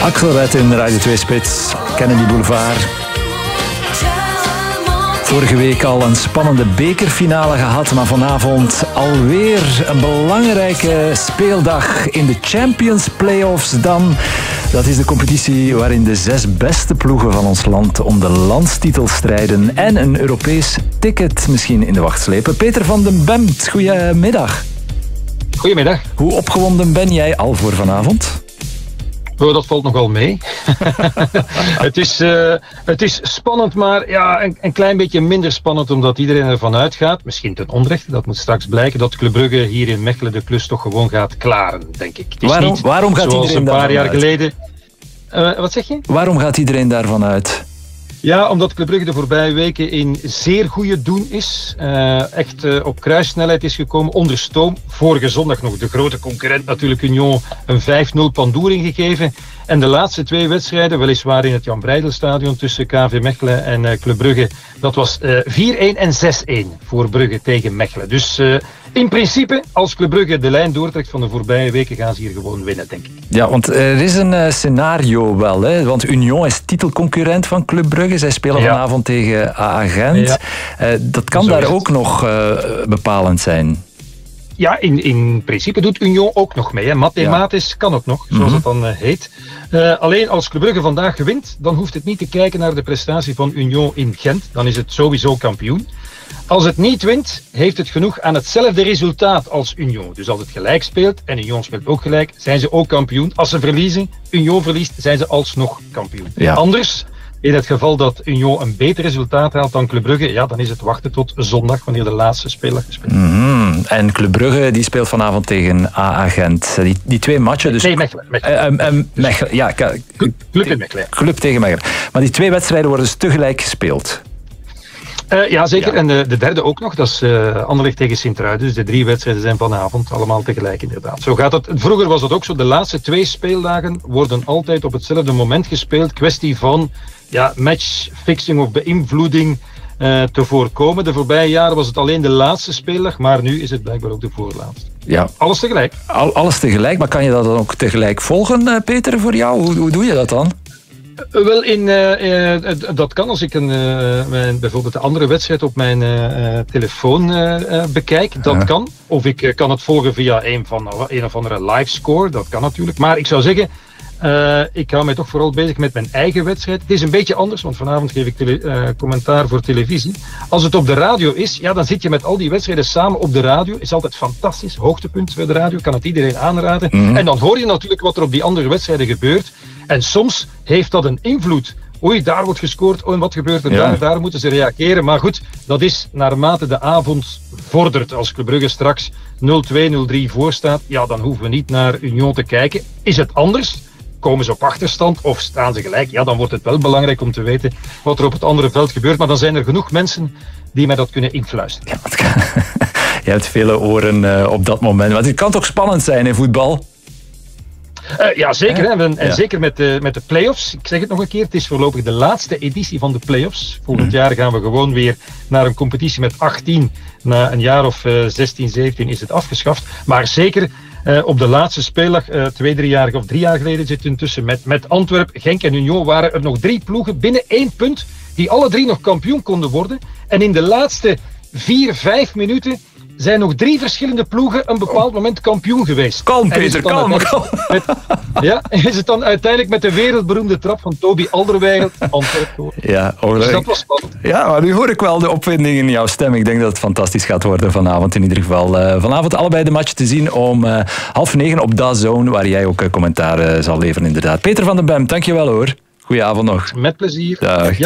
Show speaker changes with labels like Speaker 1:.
Speaker 1: Axelred in Radio 2 Spits, Kennedy Boulevard. Vorige week al een spannende bekerfinale gehad, maar vanavond alweer een belangrijke speeldag in de Champions Playoffs dan. Dat is de competitie waarin de 6 beste ploegen van ons land om de landstitel strijden en een Europees ticket misschien in de wacht slepen. Peter van den Bemt, goedemiddag.
Speaker 2: Goedemiddag.
Speaker 1: Hoe opgewonden ben jij al voor vanavond?
Speaker 2: Oh, dat valt nogal mee. Het is spannend, maar ja, een klein beetje minder spannend omdat iedereen ervan uitgaat, misschien ten onrechte, dat moet straks blijken, dat Club Brugge hier in Mechelen de klus toch gewoon gaat klaren, denk ik.
Speaker 1: Waarom gaat iedereen
Speaker 2: een paar jaar
Speaker 1: uit?
Speaker 2: geleden... wat zeg je?
Speaker 1: Waarom gaat iedereen daarvan uit?
Speaker 2: Ja, omdat Club Brugge de voorbije weken in zeer goede doen is. Echt op kruissnelheid is gekomen, onder stoom. Vorige zondag nog de grote concurrent natuurlijk Union een 5-0 pandoering gegeven. En de laatste 2 wedstrijden, weliswaar in het Jan Breidelstadion tussen KV Mechelen en Club Brugge, dat was 4-1 en 6-1 voor Brugge tegen Mechelen. Dus in principe, als Club Brugge de lijn doortrekt van de voorbije weken, gaan ze hier gewoon winnen, denk ik.
Speaker 1: Ja, want er is een scenario wel, hè? Want Union is titelconcurrent van Club Brugge. Zij spelen vanavond tegen AA Gent. Ja. Dat kan daar ook nog bepalend zijn.
Speaker 2: Ja, in principe doet Union ook nog mee. Hè. Mathematisch kan het nog, zoals het dan heet. Alleen als Club Brugge vandaag gewint, dan hoeft het niet te kijken naar de prestatie van Union in Gent. Dan is het sowieso kampioen. Als het niet wint, heeft het genoeg aan hetzelfde resultaat als Union. Dus als het gelijk speelt, en Union speelt ook gelijk, zijn ze ook kampioen. Als ze verliezen, Union verliest, zijn ze alsnog kampioen. Ja. Anders, in het geval dat Union een beter resultaat haalt dan Club Brugge, ja, dan is het wachten tot zondag, wanneer de laatste speeldag gespeeld wordt.
Speaker 1: En Club Brugge die speelt vanavond tegen AA Gent. Die 2 matchen... Dus...
Speaker 2: Nee, Mechelen.
Speaker 1: Mechelen, ja.
Speaker 2: Club in Mechelen.
Speaker 1: Club tegen Mechelen. Maar die 2 wedstrijden worden dus tegelijk gespeeld.
Speaker 2: Ja, zeker. Ja. En de derde ook nog. Dat is Anderlecht tegen Sint-Truiden. Dus de 3 wedstrijden zijn vanavond allemaal tegelijk inderdaad. Zo gaat het. Vroeger was het ook zo. De laatste 2 speeldagen worden altijd op hetzelfde moment gespeeld. Kwestie van matchfixing of beïnvloeding te voorkomen. De voorbije jaren was het alleen de laatste speeldag. Maar nu is het blijkbaar ook de voorlaatste. Ja. Alles tegelijk.
Speaker 1: Alles tegelijk. Maar kan je dat dan ook tegelijk volgen, Peter, voor jou? Hoe doe je dat dan?
Speaker 2: Wel, dat kan als ik bijvoorbeeld de andere wedstrijd op mijn telefoon bekijk. Dat kan. Of ik kan het volgen via een of andere livescore. Dat kan natuurlijk. Maar ik zou zeggen, ik hou mij toch vooral bezig met mijn eigen wedstrijd. Het is een beetje anders, want vanavond geef ik commentaar voor televisie. Als het op de radio is, ja, dan zit je met al die wedstrijden samen op de radio. Is altijd fantastisch. Hoogtepunt bij de radio. Kan het iedereen aanraden. En dan hoor je natuurlijk wat er op die andere wedstrijden gebeurt. En soms heeft dat een invloed. Oei, daar wordt gescoord. Oei, wat gebeurt er daar moeten ze reageren. Maar goed, dat is naarmate de avond vordert. Als Club Brugge straks 0-2, 0-3 voor staat, ja, dan hoeven we niet naar Union te kijken. Is het anders? Komen ze op achterstand of staan ze gelijk? Ja, dan wordt het wel belangrijk om te weten wat er op het andere veld gebeurt. Maar dan zijn er genoeg mensen die mij dat kunnen influisteren.
Speaker 1: Ja, je hebt vele oren op dat moment. Want het kan toch spannend zijn in voetbal?
Speaker 2: Ja, zeker. Hè? En zeker met de play-offs. Ik zeg het nog een keer, het is voorlopig de laatste editie van de play-offs. Volgend jaar gaan we gewoon weer naar een competitie met 18. Na een jaar of 16, 17 is het afgeschaft. Maar zeker op de laatste speeldag, 2, 3 jaar of 3 jaar geleden zit intussen met Antwerpen, Genk en Union waren er nog 3 ploegen binnen 1 punt die alle 3 nog kampioen konden worden. En in de laatste 4, 5 minuten zijn nog 3 verschillende ploegen een bepaald moment kampioen geweest.
Speaker 1: Kalm, Peter, kalm.
Speaker 2: Is het dan uiteindelijk met de wereldberoemde trap van Toby Alderweireld Antwerpen?
Speaker 1: Ja,
Speaker 2: dus dat was spannend.
Speaker 1: Ja, maar nu hoor ik wel de opwinding in jouw stem. Ik denk dat het fantastisch gaat worden vanavond in ieder geval. Vanavond allebei de match te zien om 20:30 op DAZN, waar jij ook commentaar zal leveren inderdaad. Peter van den Bemt, dankjewel hoor. Goeie avond nog.
Speaker 2: Met plezier.
Speaker 1: Dag.
Speaker 2: Ja.